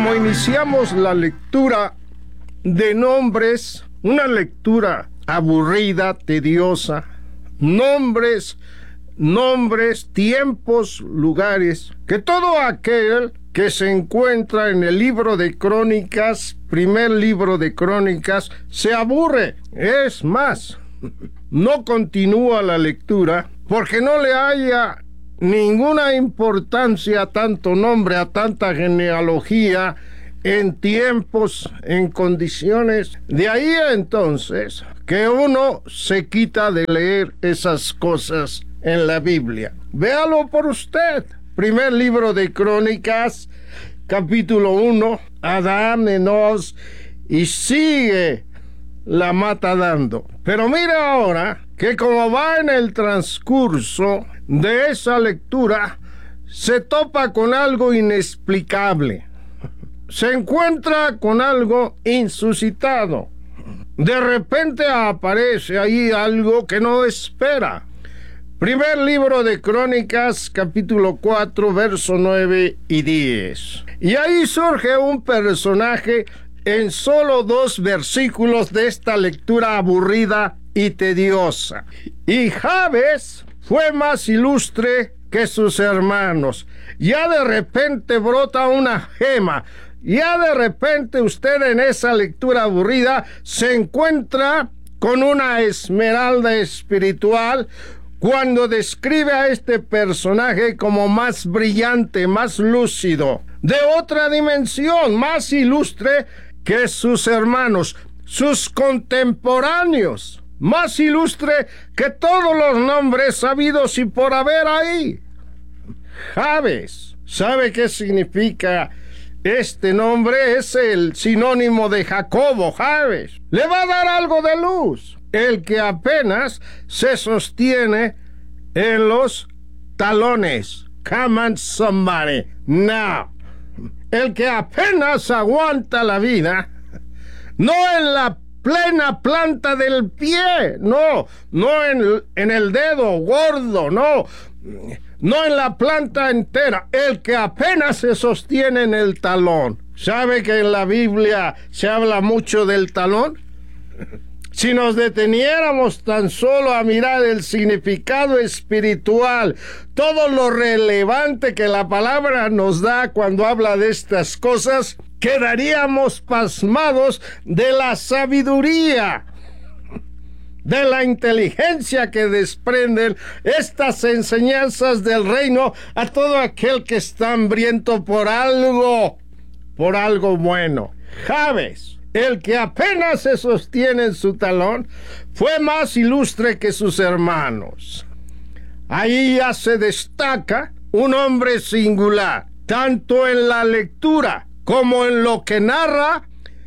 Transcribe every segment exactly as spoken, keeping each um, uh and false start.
como iniciamos la lectura de nombres, una lectura aburrida, tediosa, nombres, nombres, tiempos, lugares, que todo aquel que se encuentra en el libro de Crónicas, primer libro de Crónicas, se aburre. Es más, no continúa la lectura porque no le haya ninguna importancia a tanto nombre, a tanta genealogía, en tiempos, en condiciones. De ahí entonces que uno se quita de leer esas cosas en la Biblia. Véalo por usted. Primer libro de Crónicas, capítulo uno, Adán, Enos, y sigue la mata dando. Pero mira ahora que como va en el transcurso de esa lectura, se topa con algo inexplicable. Se encuentra con algo insuscitado. De repente aparece ahí algo que no espera. Primer libro de Crónicas, capítulo cuatro, verso nueve y diez. Y ahí surge un personaje en solo dos versículos de esta lectura aburrida y tediosa. Y Jabes fue más ilustre que sus hermanos. Ya de repente brota una gema. Ya de repente usted en esa lectura aburrida se encuentra con una esmeralda espiritual cuando describe a este personaje como más brillante, más lúcido, de otra dimensión, más ilustre que sus hermanos, sus contemporáneos, más ilustre que todos los nombres habidos y por haber ahí. Jabes, ¿sabe qué significa este nombre? Es el sinónimo de Jacobo, Jabes. Le va a dar algo de luz. El que apenas se sostiene en los talones. Come on, somebody. No. El que apenas aguanta la vida, no en la plena planta del pie, no, no en, en el dedo gordo, no, no en la planta entera, el que apenas se sostiene en el talón. ¿Sabe que en la Biblia se habla mucho del talón? Si nos deteniéramos tan solo a mirar el significado espiritual, todo lo relevante que la palabra nos da cuando habla de estas cosas, quedaríamos pasmados de la sabiduría, de la inteligencia que desprenden estas enseñanzas del reino a todo aquel que está hambriento por algo, por algo bueno. Jabes, el que apenas se sostiene en su talón, fue más ilustre que sus hermanos. Ahí ya se destaca un hombre singular, tanto en la lectura como en lo que narra.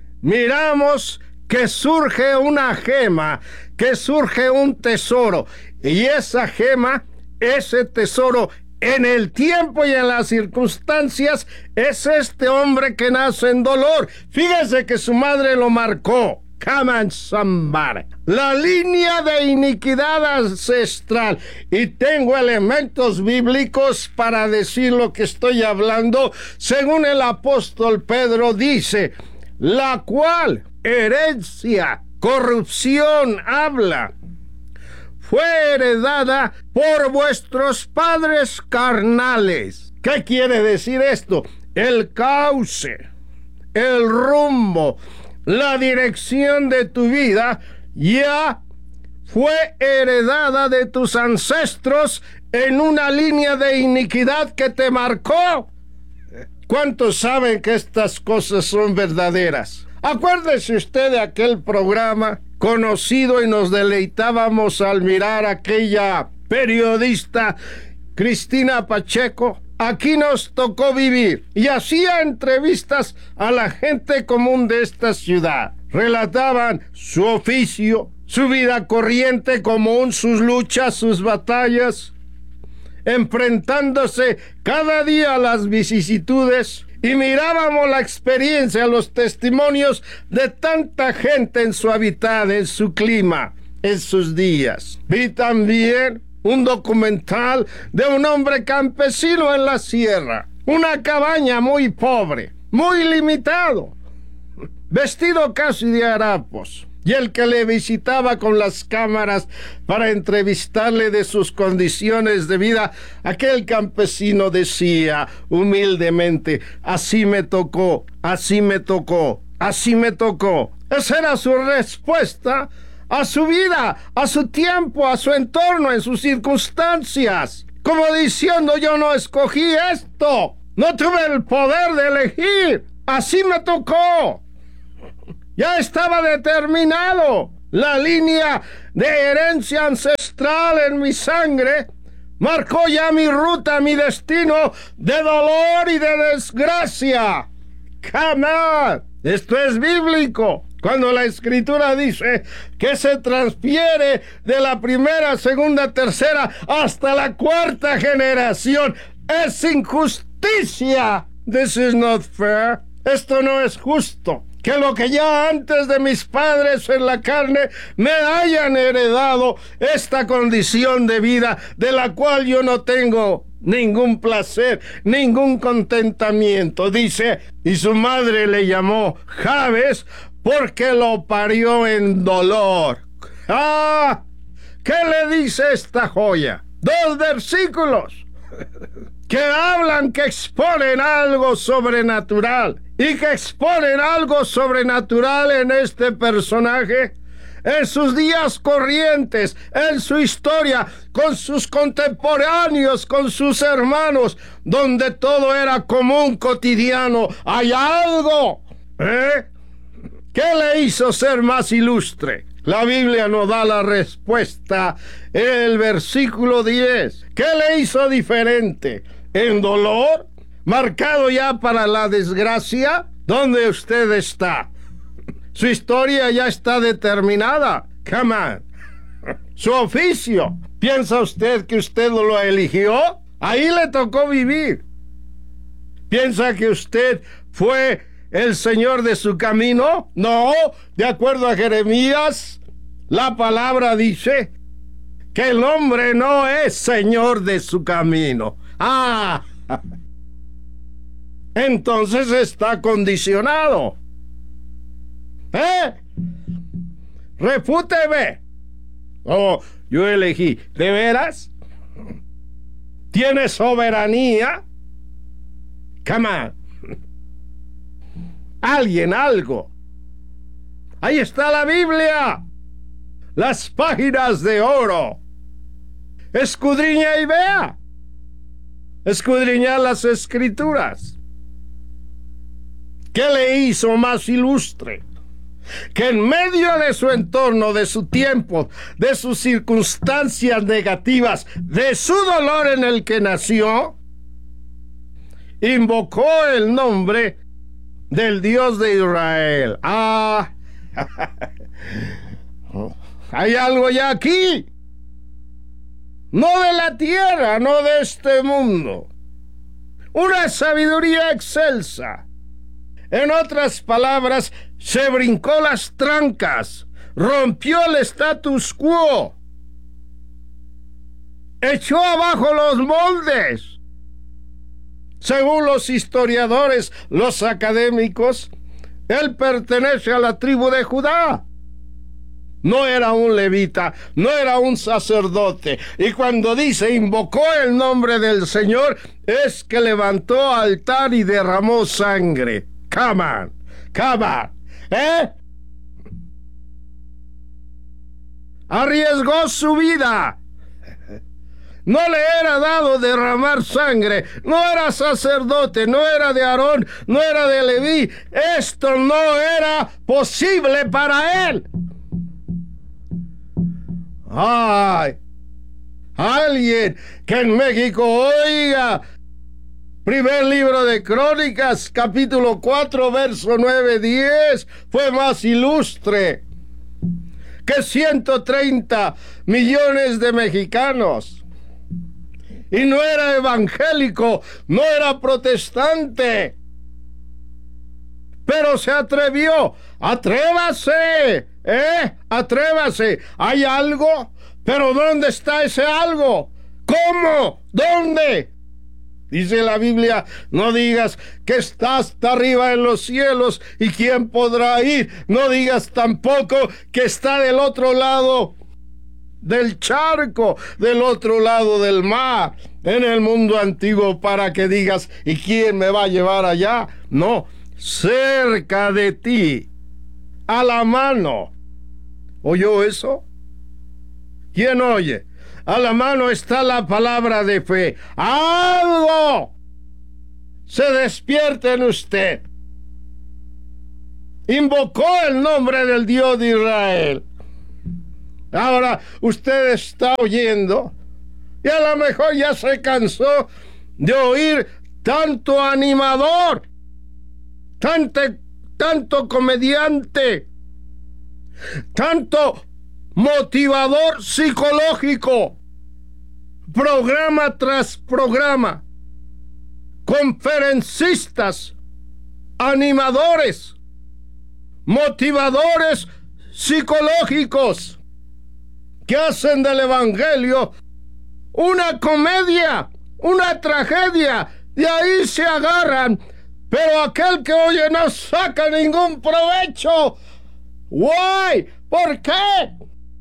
Miramos que surge una gema, que surge un tesoro, y esa gema, ese tesoro, en el tiempo y en las circunstancias, es este hombre que nace en dolor. Fíjese que su madre lo marcó. Come on, somebody. La línea de iniquidad ancestral. Y tengo elementos bíblicos para decir lo que estoy hablando. Según el apóstol Pedro dice, la cual herencia, corrupción habla, fue heredada por vuestros padres carnales. ¿Qué quiere decir esto? El cauce, el rumbo, la dirección de tu vida ya fue heredada de tus ancestros en una línea de iniquidad que te marcó. ¿Cuántos saben que estas cosas son verdaderas? Acuérdese usted de aquel programa conocido y nos deleitábamos al mirar a aquella periodista Cristina Pacheco. Aquí nos tocó vivir y hacía entrevistas a la gente común de esta ciudad. Relataban su oficio, su vida corriente común, sus luchas, sus batallas, enfrentándose cada día a las vicisitudes. Y mirábamos la experiencia, los testimonios de tanta gente en su hábitat, en su clima, en sus días. Vi también un documental de un hombre campesino en la sierra, una cabaña muy pobre, muy limitado, vestido casi de harapos. Y el que le visitaba con las cámaras para entrevistarle de sus condiciones de vida, aquel campesino decía humildemente: así me tocó, así me tocó, así me tocó. Esa era su respuesta a su vida, a su tiempo, a su entorno, en sus circunstancias. Como diciendo: yo no escogí esto, no tuve el poder de elegir, así me tocó. Ya estaba determinado. La línea de herencia ancestral en mi sangre marcó ya mi ruta, mi destino de dolor y de desgracia. Come on. Esto es bíblico. Cuando la Escritura dice que se transfiere de la primera, segunda, tercera hasta la cuarta generación, es injusticia. This is not fair. Esto no es justo. Que lo que ya antes de mis padres en la carne me hayan heredado esta condición de vida de la cual yo no tengo ningún placer, ningún contentamiento. Dice: y su madre le llamó Jabes porque lo parió en dolor. ¡Ah! ¿Qué le dice esta joya? Dos versículos que hablan, que exponen algo sobrenatural y que exponen algo sobrenatural en este personaje, en sus días corrientes, en su historia, con sus contemporáneos, con sus hermanos, donde todo era común, cotidiano. Hay algo, ¿eh? ¿Qué le hizo ser más ilustre? La Biblia nos da la respuesta en el versículo diez. ¿Qué le hizo diferente? ¿En dolor? ¿Marcado ya para la desgracia? ¿Dónde usted está? Su historia ya está determinada. Come on. Su oficio. ¿Piensa usted que usted lo eligió? Ahí le tocó vivir. ¿Piensa que usted fue el señor de su camino? No. De acuerdo a Jeremías, la palabra dice que el hombre no es señor de su camino. Ah, entonces está condicionado. ¿Eh? Refúteme. Oh, yo elegí. ¿De veras? ¿Tiene soberanía? Come on. Alguien, algo. Ahí está la Biblia. Las páginas de oro. Escudriña y vea. Escudriñar las Escrituras. ¿Qué le hizo más ilustre? Que en medio de su entorno, de su tiempo, de sus circunstancias negativas, de su dolor en el que nació, invocó el nombre del Dios de Israel. Ah, hay algo ya aquí. No de la tierra, no de este mundo. Una sabiduría excelsa. En otras palabras, se brincó las trancas, rompió el status quo, echó abajo los moldes. Según los historiadores, los académicos, él pertenece a la tribu de Judá. No era un levita, no era un sacerdote. Y cuando dice invocó el nombre del Señor, es que levantó altar y derramó sangre. Come on, come on, ¿eh? Arriesgó su vida. No le era dado derramar sangre. No era sacerdote, no era de Aarón, no era de Leví. Esto no era posible para él. Ay, alguien que en México oiga. Primer libro de Crónicas, capítulo cuatro, verso nueve, diez, fue más ilustre que ciento treinta millones de mexicanos. Y no era evangélico, no era protestante. Pero se atrevió. Atrévase, ¿eh? Atrévase. ¿Hay algo? Pero ¿dónde está ese algo? ¿Cómo? ¿Dónde? Dice la Biblia, no digas que está hasta arriba en los cielos y quién podrá ir. No digas tampoco que está del otro lado del charco, del otro lado del mar, en el mundo antiguo, para que digas, ¿y quién me va a llevar allá? No, cerca de ti, a la mano. ¿Oyó eso? ¿Quién oye? A la mano está la palabra de fe. ¡Algo se despierta en usted! Invocó el nombre del Dios de Israel. Ahora usted está oyendo y a lo mejor ya se cansó de oír tanto animador, tanto, tanto comediante, tanto motivador psicológico, programa tras programa, conferencistas, animadores, motivadores psicológicos que hacen del evangelio una comedia, una tragedia, de ahí se agarran, pero aquel que oye no saca ningún provecho. ¡Guay! ¿Por qué?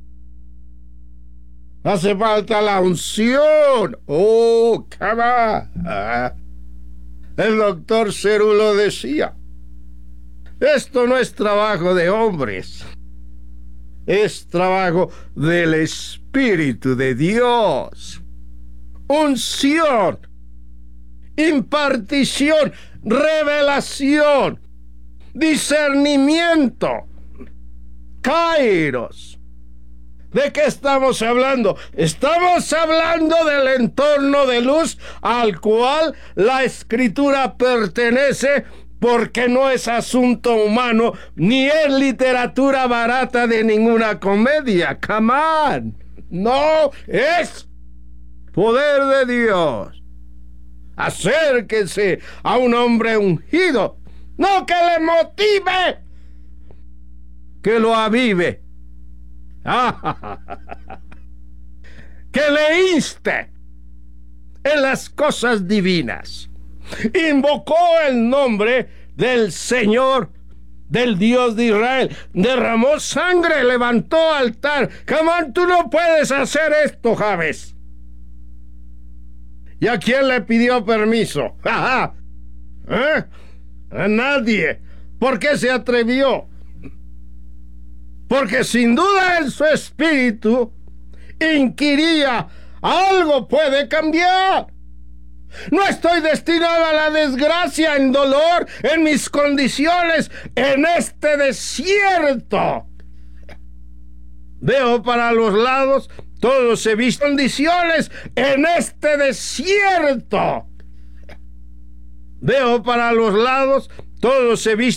Hace falta la unción. ¡Oh, cama! Ah. El doctor Cerulo decía, esto no es trabajo de hombres, es trabajo del Espíritu de Dios. Unción, impartición, revelación, discernimiento, kairos. ¿De qué estamos hablando? Estamos hablando del entorno de luz al cual la Escritura pertenece, porque no es asunto humano, ni es literatura barata de ninguna comedia. Come on. No, es poder de Dios. Acérquese a un hombre ungido, no que le motive, que lo avive. Que le inste en las cosas divinas. Invocó el nombre del Señor, del Dios de Israel, derramó sangre, levantó altar. Camán, tú no puedes hacer esto, Jabes. ¿Y a quién le pidió permiso? ¿Eh? A nadie. ¿Por qué se atrevió? Porque sin duda en su espíritu inquiría, algo puede cambiar. No estoy destinado a la desgracia, en dolor, en mis condiciones, en este desierto. Veo para los lados, todo se viste condiciones en este desierto. Veo para los lados, todo se viste